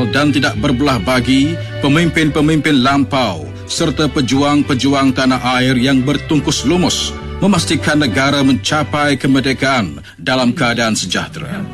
nasional dan tidak berbelah bagi, pemimpin-pemimpin lampau serta pejuang-pejuang tanah air yang bertungkus lumus memastikan negara mencapai kemerdekaan dalam keadaan sejahtera.